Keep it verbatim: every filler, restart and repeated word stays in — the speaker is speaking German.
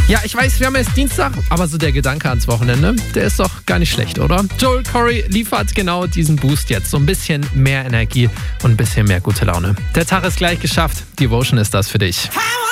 Ja, ich weiß, wir haben jetzt Dienstag, aber so der Gedanke ans Wochenende, der ist doch gar nicht schlecht, oder? Joel Corry liefert genau diesen Boost jetzt. So ein bisschen mehr Energie und ein bisschen mehr gute Laune. Der Tag ist gleich geschafft. Devotion ist das für dich.